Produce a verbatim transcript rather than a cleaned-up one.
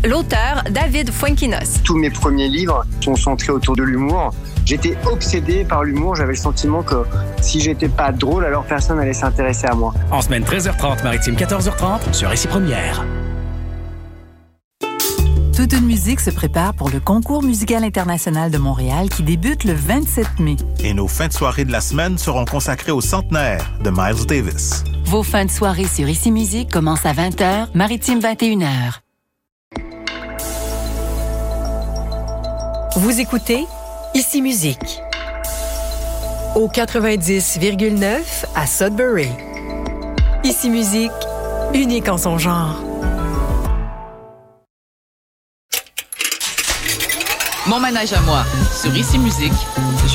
l'auteur David Fuenquinos. Tous mes premiers livres sont centrés autour de l'humour. J'étais obsédé par l'humour. J'avais le sentiment que si j'étais pas drôle, alors personne n'allait s'intéresser à moi. En semaine treize heures trente, Maritime quatorze heures trente, sur Ici Première. Toute une musique se prépare pour le Concours musical international de Montréal qui débute le vingt-sept mai. Et nos fins de soirée de la semaine seront consacrées au centenaire de Miles Davis. Vos fins de soirée sur Ici Musique commencent à vingt heures, Maritime vingt et une heures. Vous écoutez Ici Musique au quatre-vingt-dix virgule neuf à Sudbury. Ici Musique, unique en son genre. Mon manège à moi, sur Ici Musique,